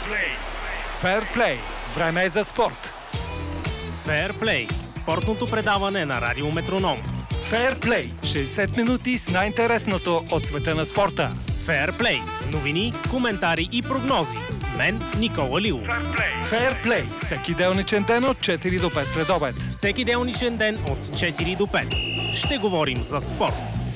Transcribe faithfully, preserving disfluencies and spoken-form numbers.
Фейрплей. Време е за спорт. Фейрплей. Спортното предаване на Радио Метроном. Фейрплей. шейсет минути с най-интересното от света на спорта. Фейрплей. Новини, коментари и прогнози. С мен Никола Лилов. Фейрплей. Всеки делничен ден от четири до пет следобед. Всеки делничен ден от четири до пет. Ще говорим за спорт.